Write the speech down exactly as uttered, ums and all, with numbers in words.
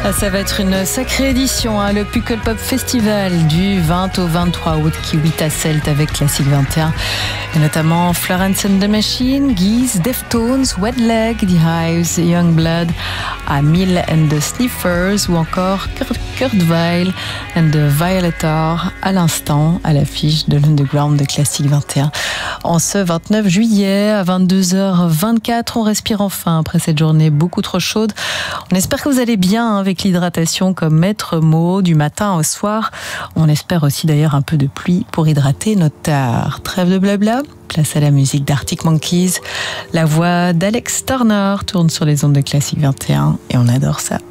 Ah, ça va être une sacrée édition, hein, le Pukkelpop Festival du vingt au vingt-trois août qui Celt avec Classique vingt et un. Et notamment Florence and the Machine, Geese, Deftones, Wet Leg, The Hives, Youngblood, Amil and the Sniffers ou encore Kurt, Kurt Weill and the Violator à l'instant à l'affiche de l'Underground de Classique vingt et un. En ce vingt-neuf juillet à vingt-deux heures vingt-quatre, on respire enfin après cette journée beaucoup trop chaude. On espère que vous allez bien avec l'hydratation comme maître mot du matin au soir. On espère aussi d'ailleurs un peu de pluie pour hydrater notre tard. Trêve de blabla, place à la musique d'Arctic Monkeys. La voix d'Alex Turner tourne sur les ondes de Classique vingt et un et on adore ça.